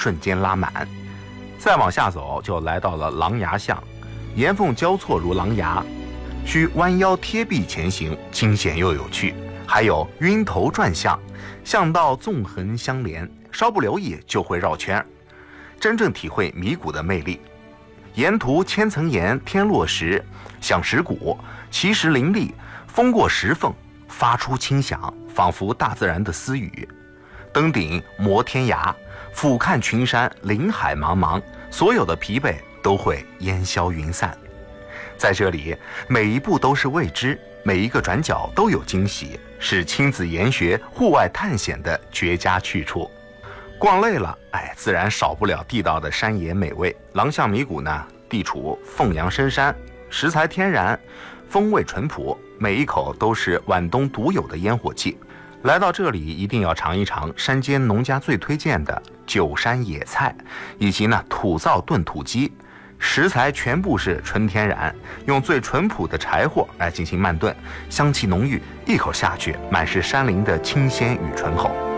瞬间拉满。再往下走，就来到了狼牙巷，岩缝交错如狼牙，需弯腰贴壁前行，惊险又有趣。还有晕头转向，巷道纵横相连，稍不留意就会绕圈，真正体会迷谷的魅力。沿途千层岩，天落石，响石鼓，奇石林立，风过石缝，发出轻响，仿佛大自然的私语。登顶摩天崖，俯瞰群山，林海茫茫，所有的疲惫都会烟消云散。在这里，每一步都是未知，每一个转角都有惊喜，是亲子研学、户外探险的绝佳去处。逛累了，自然少不了地道的山野美味。狼巷迷谷呢，地处凤阳深山，食材天然，风味淳朴，每一口都是皖东独有的烟火气。来到这里一定要尝一尝山间农家最推荐的九山野菜，以及呢土灶炖土鸡，食材全部是纯天然，用最淳朴的柴火来进行慢炖，香气浓郁，一口下去满是山林的清鲜与醇厚。